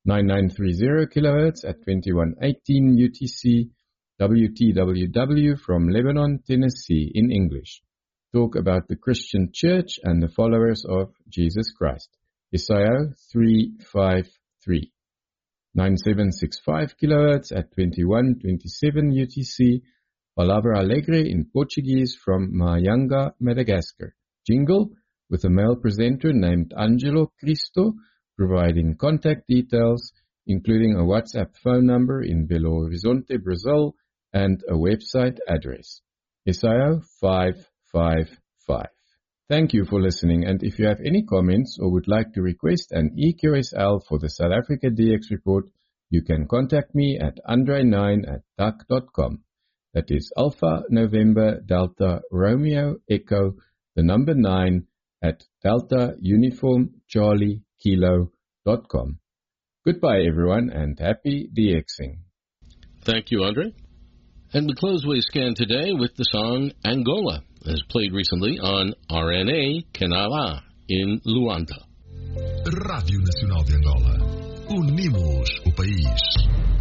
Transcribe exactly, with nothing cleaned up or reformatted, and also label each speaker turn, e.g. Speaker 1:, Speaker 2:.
Speaker 1: ninety-nine thirty kilohertz at twenty-one eighteen U T C, W T W W from Lebanon, Tennessee in English. Talk about the Christian Church and the followers of Jesus Christ. Isaiah three five three. ninety-seven sixty-five kilohertz at twenty-one twenty-seven U T C, Palavra Alegre in Portuguese from Mahajanga, Madagascar. Jingle with a male presenter named Angelo Cristo, providing contact details, including a WhatsApp phone number in Belo Horizonte, Brazil, and a website address. Isaiah five five five. Thank you for listening, and if you have any comments or would like to request an E Q S L for the South Africa D X report, you can contact me at andre nine at duck dot com. That is Alpha November Delta Romeo Echo, the number nine at Delta Uniform Charlie Kilo dot com. Goodbye, everyone, and happy DXing.
Speaker 2: Thank you, Andre. And we close We Scan today with the song Angola, as played recently on R N A Canal in Luanda.
Speaker 3: Rádio Nacional de Angola. Unimos o país.